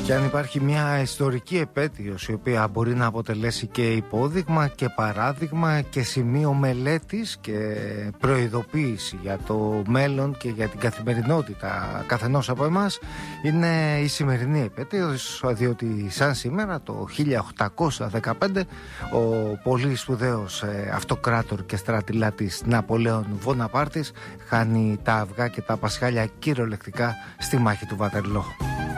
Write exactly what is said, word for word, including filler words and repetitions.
Και αν υπάρχει μια ιστορική επέτειος η οποία μπορεί να αποτελέσει και υπόδειγμα και παράδειγμα και σημείο μελέτης και προειδοποίηση για το μέλλον και για την καθημερινότητα καθενός από εμάς, είναι η σημερινή επέτειος, διότι σαν σήμερα το χίλια οκτακόσια δεκαπέντε ο πολύ σπουδαίος αυτοκράτορ και στρατηλάτης Ναπολέων Βοναπάρτης χάνει τα αυγά και τα πασχάλια κυριολεκτικά στη μάχη του Βατερλό.